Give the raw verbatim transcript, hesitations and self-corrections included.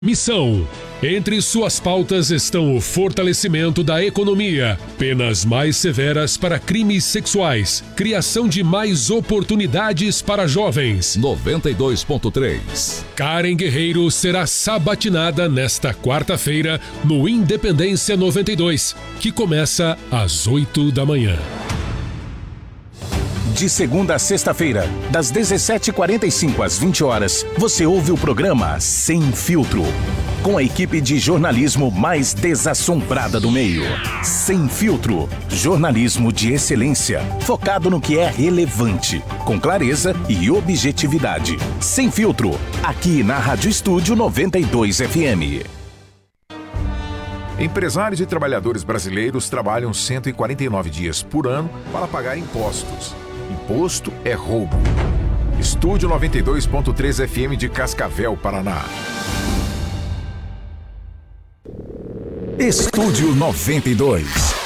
Missão. Entre suas pautas estão o fortalecimento da economia, penas mais severas para crimes sexuais, criação de mais oportunidades para jovens. noventa e dois ponto três. Karen Guerreiro será sabatinada nesta quarta-feira no Independência noventa e dois, que começa às oito da manhã. De segunda a sexta-feira, das dezessete e quarenta e cinco às vinte horas, você ouve o programa Sem Filtro, com a equipe de jornalismo mais desassombrada do meio. Sem Filtro, jornalismo de excelência, focado no que é relevante, com clareza e objetividade. Sem Filtro, aqui na Rádio Estúdio noventa e dois F M. Empresários e trabalhadores brasileiros trabalham cento e quarenta e nove dias por ano para pagar impostos. Imposto é roubo. Estúdio noventa e dois ponto três F M de Cascavel, Paraná. Estúdio noventa e dois.